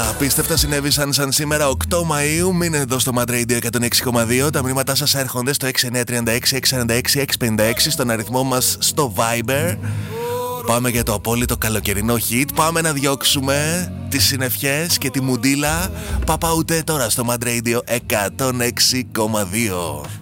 Απίστευτα συνέβησαν σαν σήμερα 8 Μαΐου. Μείνετε εδώ στο Mad Radio 106,2. Τα μηνύματά σας έρχονται στο 6936-646-656 στον αριθμό μας στο Viber. Πάμε για το απόλυτο καλοκαιρινό hit. Πάμε να διώξουμε τις συννεφιές και τη μουντίλα. Παπαούτε τώρα στο Mad Radio 106,2.